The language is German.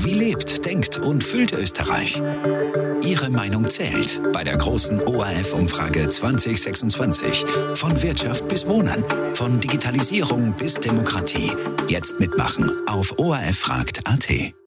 Die lebt, denkt und fühlt Österreich. Ihre Meinung zählt bei der großen ORF-Umfrage 2026. Von Wirtschaft bis Wohnen, von Digitalisierung bis Demokratie. Jetzt mitmachen auf orffragt.at.